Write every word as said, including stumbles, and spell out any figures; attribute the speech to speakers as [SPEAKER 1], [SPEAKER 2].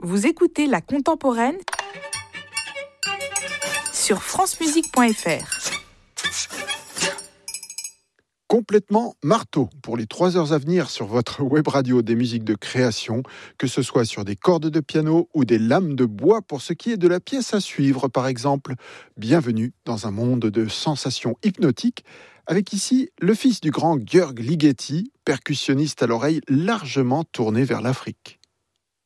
[SPEAKER 1] Vous écoutez La Contemporaine sur francemusique point f r.
[SPEAKER 2] Complètement marteau pour les trois heures à venir sur votre web radio des musiques de création, que ce soit sur des cordes de piano ou des lames de bois pour ce qui est de la pièce à suivre par exemple. Bienvenue dans un monde de sensations hypnotiques avec ici le fils du grand György Ligeti, percussionniste à l'oreille largement tournée vers l'Afrique.